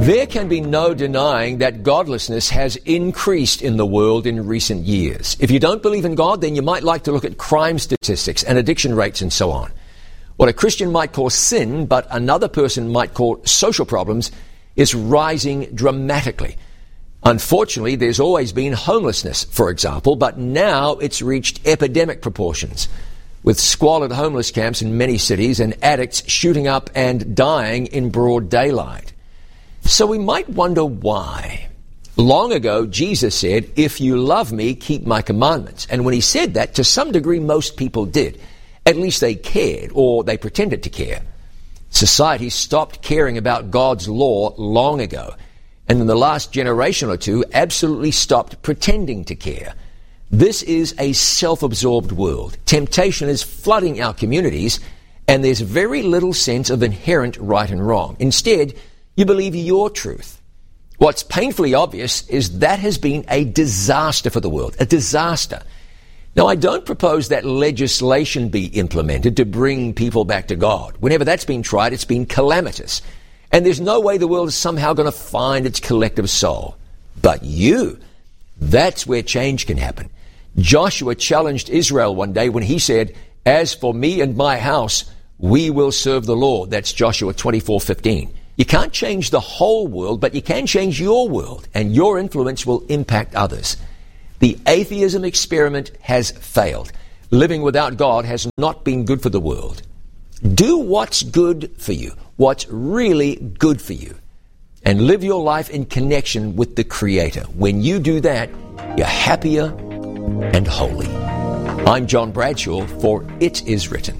There can be no denying that godlessness has increased in the world in recent years. If you don't believe in God, then you might like to look at crime statistics and addiction rates and so on. What a Christian might call sin, but another person might call social problems, is rising dramatically. Unfortunately, there's always been homelessness, for example, but now it's reached epidemic proportions, with squalid homeless camps in many cities and addicts shooting up and dying in broad daylight. So we might wonder why. Long ago, Jesus said, "If you love me, keep my commandments." And when he said that, to some degree, most people did. At least they cared, or they pretended to care. Society stopped caring about God's law long ago, and in the last generation or two, absolutely stopped pretending to care. This is a self-absorbed world. Temptation is flooding our communities, and there's very little sense of inherent right and wrong. Instead, you believe your truth. What's painfully obvious is that has been a disaster for the world, a disaster. Now, I don't propose that legislation be implemented to bring people back to God. Whenever that's been tried, it's been calamitous. And there's no way the world is somehow going to find its collective soul. But that's where change can happen. Joshua challenged Israel one day when he said, "As for me and my house, we will serve the Lord." That's Joshua 24:15. You can't change the whole world, but you can change your world, and your influence will impact others. The atheism experiment has failed. Living without God has not been good for the world. Do what's good for you, what's really good for you, and live your life in connection with the Creator. When you do that, you're happier and holy. I'm John Bradshaw for It Is Written.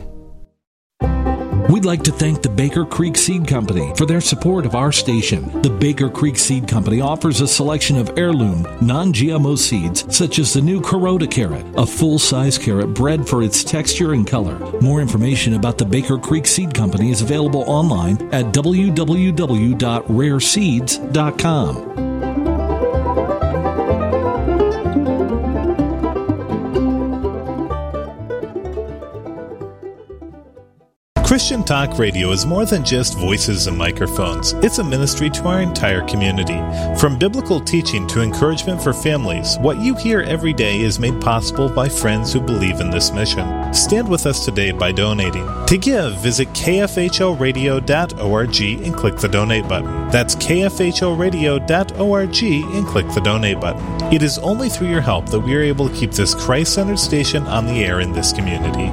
We'd like to thank the Baker Creek Seed Company for their support of our station. The Baker Creek Seed Company offers a selection of heirloom, non-GMO seeds, such as the new Kuroda carrot, a full-size carrot bred for its texture and color. More information about the Baker Creek Seed Company is available online at www.rareseeds.com. Christian Talk Radio is more than just voices and microphones. It's a ministry to our entire community. From biblical teaching to encouragement for families, what you hear every day is made possible by friends who believe in this mission. Stand with us today by donating. To give, visit kfhlradio.org and click the donate button. That's kfhlradio.org and click the donate button. It is only through your help that we are able to keep this Christ-centered station on the air in this community.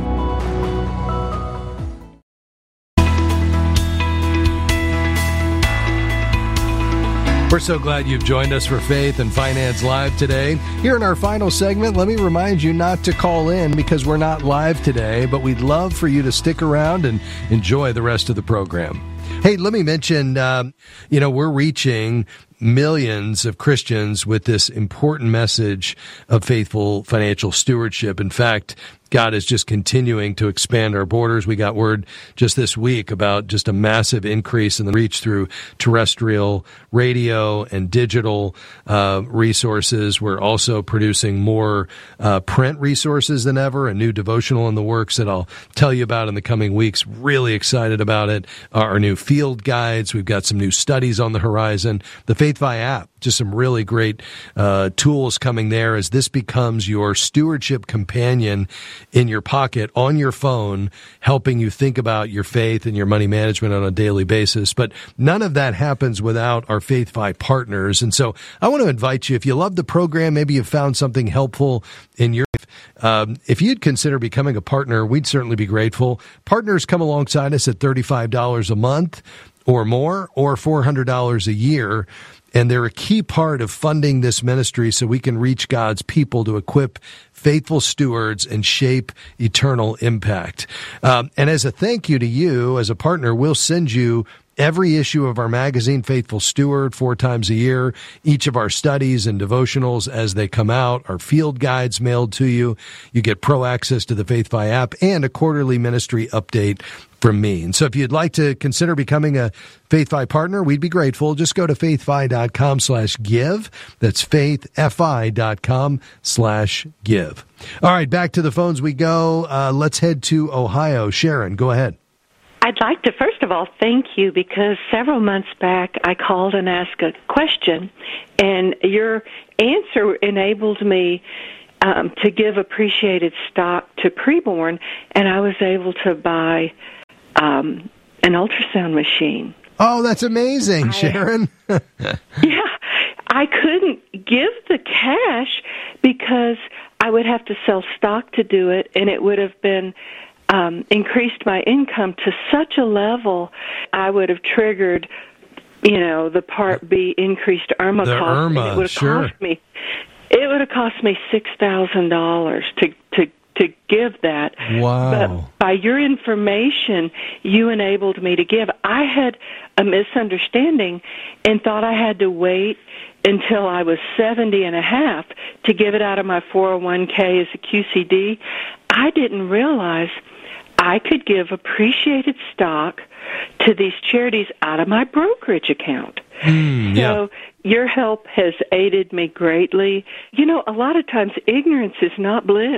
We're so glad you've joined us for Faith and Finance Live today. Here in our final segment, let me remind you not to call in because we're not live today, but we'd love for you to stick around and enjoy the rest of the program. Hey, let me mention, we're reaching millions of Christians with this important message of faithful financial stewardship. In fact, God is just continuing to expand our borders. We got word just this week about just a massive increase in the reach through terrestrial radio and digital resources. We're also producing more print resources than ever, a new devotional in the works that I'll tell you about in the coming weeks. Really excited about it. Our new field guides. We've got some new studies on the horizon. The FaithFi app, just some really great tools coming there as this becomes your stewardship companion in your pocket, on your phone, helping you think about your faith and your money management on a daily basis. But none of that happens without our FaithFi partners. And so I want to invite you, if you love the program, maybe you found something helpful in your life, if you'd consider becoming a partner, we'd certainly be grateful. Partners come alongside us at $35 a month or more, or $400 a year. And they're a key part of funding this ministry so we can reach God's people to equip faithful stewards and shape eternal impact. And as a thank you to you, as a partner, we'll send you every issue of our magazine, Faithful Steward, 4 times a year, each of our studies and devotionals as they come out, our field guides mailed to you. You get pro access to the FaithFi app and a quarterly ministry update from me. And so if you'd like to consider becoming a FaithFi partner, we'd be grateful. Just go to faithfi.com/give. That's faithfi.com/give. All right, back to the phones we go. Let's head to Ohio. Sharon, go ahead. I'd like to, first of all, thank you, because several months back I called and asked a question, and your answer enabled me to give appreciated stock to preborn, and I was able to buy an ultrasound machine. Oh, that's amazing, Sharon. Yeah, I couldn't give the cash because I would have to sell stock to do it, and it would have been increased my income to such a level I would have triggered, the Part B increased IRMA the cost. IRMA, And it would have sure. cost me. It would have cost me $6,000 to give that. Wow. But by your information, you enabled me to give. I had a misunderstanding and thought I had to wait until I was 70 and a half to give it out of my 401k as a QCD. I didn't realize I could give appreciated stock to these charities out of my brokerage account. So your help has aided me greatly. A lot of times ignorance is not bliss.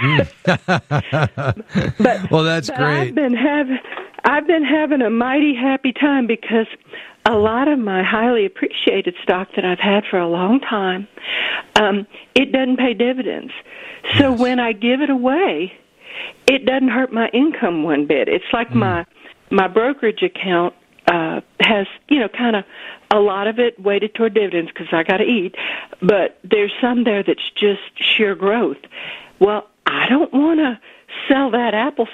Well, that's great. I've been having a mighty happy time, because a lot of my highly appreciated stock that I've had for a long time, it doesn't pay dividends. So when I give it away, it doesn't hurt my income one bit. It's like my brokerage account has, kind of a lot of it weighted toward dividends because I got to eat, but there's some there that's just sheer growth. Well, I don't want to sell that apple